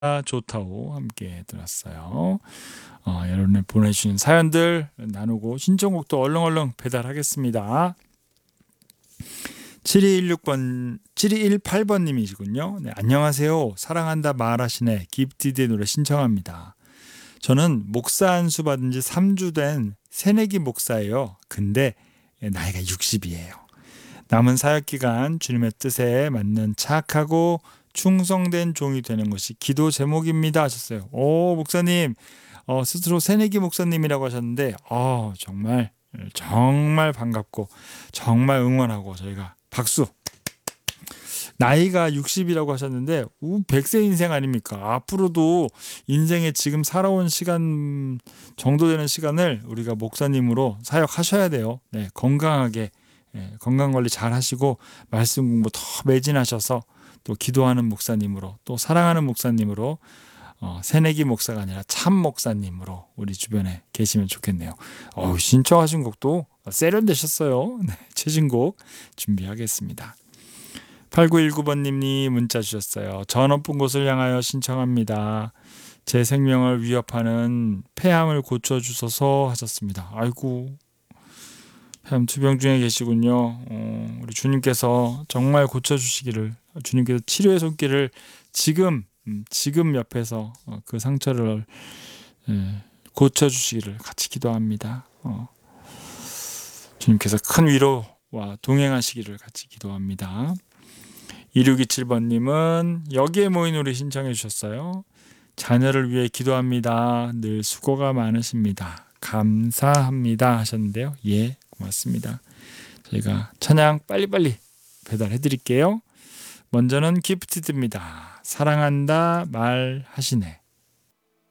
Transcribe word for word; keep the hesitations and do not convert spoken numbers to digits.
좋다고 함께 들었어요. 어, 여러분의 보내주신 사연들 나누고 신청곡도 얼렁얼렁 배달하겠습니다. 칠이일육 번, 칠이일팔 번님이시군요. 네, 안녕하세요. 사랑한다 말하시네. 기프티드의 노래 신청합니다. 저는 목사 안수 받은 지 삼 주 된 새내기 목사예요. 근데 나이가 육십이에요. 남은 사역 기간 주님의 뜻에 맞는 착하고 충성된 종이 되는 것이 기도 제목입니다 하셨어요. 오, 목사님 어, 스스로 새내기 목사님이라고 하셨는데 어, 정말 정말 반갑고 정말 응원하고 저희가 박수. 나이가 육십이라고 하셨는데 우, 백 세 인생 아닙니까? 앞으로도 인생에 지금 살아온 시간 정도 되는 시간을 우리가 목사님으로 사역하셔야 돼요. 네, 건강하게 예, 건강관리 잘 하시고 말씀 공부 더 매진하셔서 또 기도하는 목사님으로 또 사랑하는 목사님으로 어, 새내기 목사가 아니라 참 목사님으로 우리 주변에 계시면 좋겠네요. 어, 신청하신 곡도 세련되셨어요. 네, 최신곡 준비하겠습니다. 팔구일구 번님이 문자 주셨어요. 저 높은 곳을 향하여 신청합니다. 제 생명을 위협하는 폐암을 고쳐주소서 하셨습니다. 아이고, 폐암 투병 중에 계시군요. 어, 우리 주님께서 정말 고쳐주시기를, 주님께서 치료의 손길을 지금 지금 옆에서 그 상처를 고쳐주시기를 같이 기도합니다. 어, 주님께서 큰 위로와 동행하시기를 같이 기도합니다. 이육이칠 번님은 여기에 모인 우리 신청해 주셨어요. 자녀를 위해 기도합니다. 늘 수고가 많으십니다. 감사합니다 하셨는데요. 예, 고맙습니다. 저희가 찬양 빨리빨리 배달해 드릴게요. 먼저는 기프티드입니다. 사랑한다 말하시네.